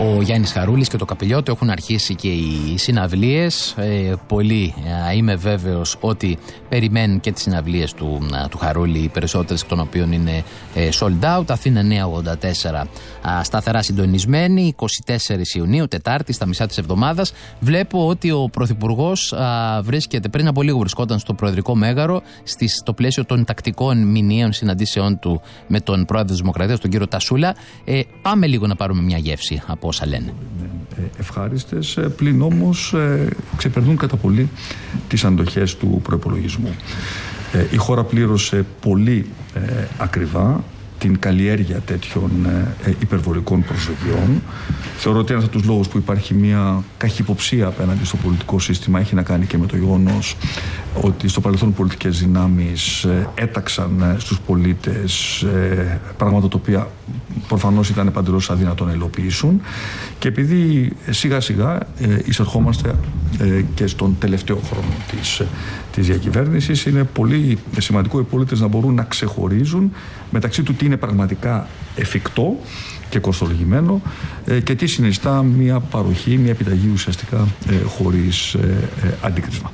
ο Γιάννης Χαρούλης και το Καπηλιώτο. Έχουν αρχίσει και οι συναυλίες. Πολλοί είμαι βέβαιος ότι περιμένουν και τις συναυλίες του Χαρούλη, οι περισσότερες εκ των οποίων είναι sold out. Αθήνα 984 σταθερά συντονισμένη. 24 Ιουνίου, Τετάρτη, στα μισά της εβδομάδας. Βλέπω ότι ο Πρωθυπουργός βρίσκεται, πριν από λίγο βρισκόταν στο Προεδρικό Μέγαρο, στο πλαίσιο των τακτικών μηνιαίων συναντήσεών του με τον Πρόεδρο της Δημοκρατίας, τον κύριο Τασούλα. Πάμε λίγο να πάρουμε μια γεύση από όσα λένε. Ευχάριστες, πλην όμως ξεπερνούν κατά πολύ τις αντοχές του προϋπολογισμού. Η χώρα πλήρωσε πολύ ακριβά την καλλιέργεια τέτοιων υπερβολικών προσδοκιών. Θεωρώ ότι ένας από τους λόγους που υπάρχει μια καχυποψία απέναντι στο πολιτικό σύστημα έχει να κάνει και με το γεγονός ότι στο παρελθόν πολιτικές δυνάμεις έταξαν στους πολίτες πράγματα τα οποία προφανώς ήταν παντελώς αδύνατο να υλοποιήσουν, και επειδή σιγά σιγά εισερχόμαστε και στον τελευταίο χρόνο της διακυβέρνησης, είναι πολύ σημαντικό οι πολίτες να μπορούν να ξεχωρίζουν μεταξύ του τι είναι πραγματικά εφικτό και κοστολογημένο και τι συνιστά μια παροχή, μια επιταγή ουσιαστικά χωρίς αντίκρισμα.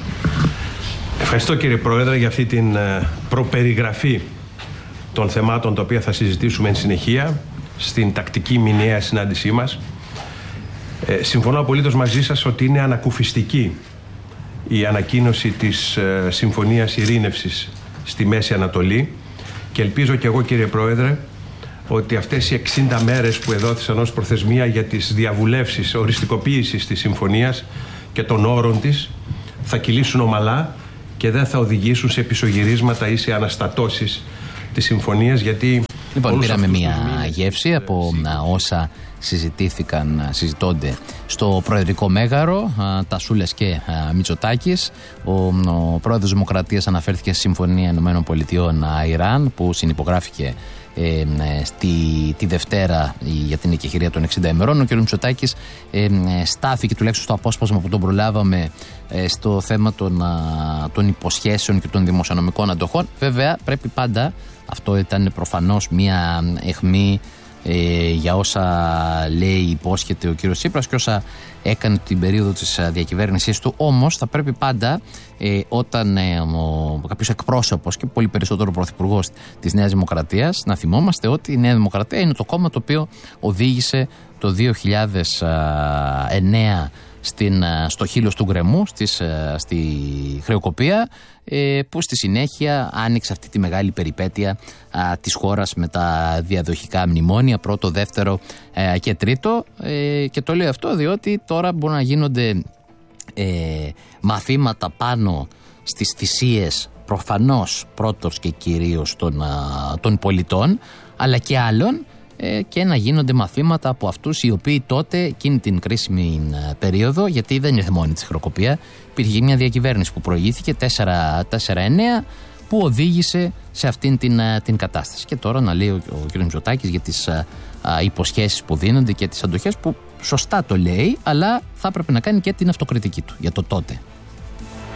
Ευχαριστώ κύριε Πρόεδρε για αυτή την προπεριγραφή των θεμάτων τα οποία θα συζητήσουμε εν συνεχεία στην τακτική μηνιαία συνάντησή μας. Συμφωνώ απολύτως μαζί σας ότι είναι ανακουφιστική η ανακοίνωση της Συμφωνίας Ειρήνευσης στη Μέση Ανατολή, και ελπίζω και εγώ κύριε Πρόεδρε ότι αυτές οι 60 μέρες που εδόθησαν ως προθεσμία για τις διαβουλεύσεις οριστικοποίησης της συμφωνίας και των όρων της θα κυλήσουν ομαλά και δεν θα οδηγήσουν σε πισωγυρίσματα ή σε αναστατώσεις της συμφωνίας, γιατί... Λοιπόν, πήραμε μια γεύση από όσα συζητώνται στο Προεδρικό Μέγαρο, Τασούλας και Μητσοτάκης. Ο πρόεδρος Δημοκρατίας αναφέρθηκε στη Συμφωνία ΗΠΑ-Ιράν που συνυπογράφηκε τη Δευτέρα για την εκεχηρία των 60 ημερών. Ο κ. Μητσοτάκης στάθηκε τουλάχιστον στο απόσπασμα που τον προλάβαμε στο θέμα των υποσχέσεων και των δημοσιονομικών αντοχών. Βέβαια πρέπει πάντα, αυτό ήταν προφανώς μια αιχμή για όσα λέει, υπόσχεται ο κύριος Τσίπρας και όσα έκανε την περίοδο της διακυβέρνησής του. Όμως θα πρέπει πάντα όταν κάποιος εκπρόσωπος και πολύ περισσότερο πρωθυπουργός της Νέας Δημοκρατίας, να θυμόμαστε ότι η Νέα Δημοκρατία είναι το κόμμα το οποίο οδήγησε το 2009 στο χείλος του γκρεμού, στη χρεοκοπία, που στη συνέχεια άνοιξε αυτή τη μεγάλη περιπέτεια της χώρας με τα διαδοχικά μνημόνια, πρώτο, δεύτερο και τρίτο, και το λέω αυτό διότι τώρα μπορούν να γίνονται μαθήματα πάνω στις θυσίες προφανώς πρώτος και κυρίως των πολιτών, αλλά και άλλων, και να γίνονται μαθήματα από αυτούς οι οποίοι τότε, εκείνη την κρίσιμη περίοδο, γιατί δεν είναι μόνη της χρεοκοπία, υπήρχε μια διακυβέρνηση που προηγήθηκε 4-9 που οδήγησε σε αυτήν την κατάσταση. Και τώρα να λέει ο κ. Μητσοτάκης για τις υποσχέσεις που δίνονται και τις αντοχές που σωστά το λέει, αλλά θα έπρεπε να κάνει και την αυτοκριτική του για το τότε.